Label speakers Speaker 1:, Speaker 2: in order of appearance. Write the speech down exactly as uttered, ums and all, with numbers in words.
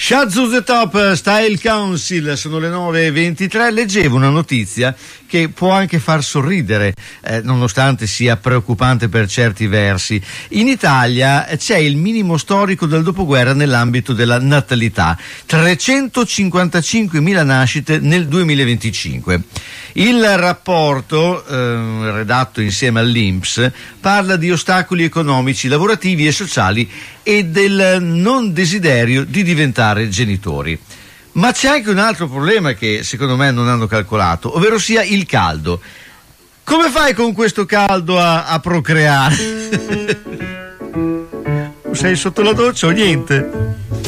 Speaker 1: Shazoo the Top Style Council, sono le nove e ventitré. Leggevo una notizia che può anche far sorridere, eh, nonostante sia preoccupante per certi versi. In Italia c'è il minimo storico del dopoguerra nell'ambito della natalità, trecentocinquantacinquemila nascite nel duemilaventicinque. Il rapporto, eh, redatto insieme all'I N P S, parla di ostacoli economici, lavorativi e sociali e del non desiderio di diventare genitori. Ma c'è anche un altro problema che secondo me non hanno calcolato, ovvero sia il caldo. Come fai con questo caldo a, a procreare? Sei sotto la doccia o niente?